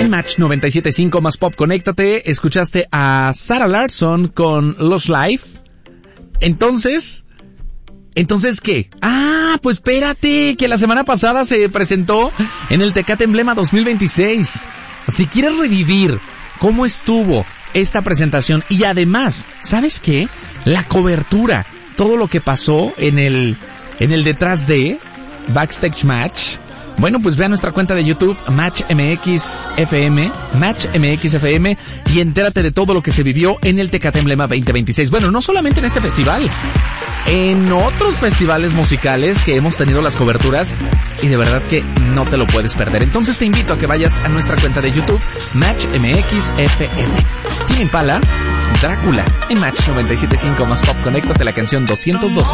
En Match 97.5 más pop, conéctate. Escuchaste a Sarah Larsson con Lost Life. Entonces, ¿qué? Pues espérate, que la semana pasada se presentó en el Tecate Emblema 2026. Si quieres revivir cómo estuvo esta presentación y además, ¿sabes qué? La cobertura, todo lo que pasó en el detrás de Backstage Match. Bueno, pues ve a nuestra cuenta de YouTube, Match MX FM, y entérate de todo lo que se vivió en el Tecate Emblema 2026. Bueno, no solamente en este festival, en otros festivales musicales que hemos tenido las coberturas, y de verdad que no te lo puedes perder. Entonces te invito a que vayas a nuestra cuenta de YouTube, Match MX FM. Tame Impala, Drácula, en Match 97.5 más pop, conéctate, la canción 212.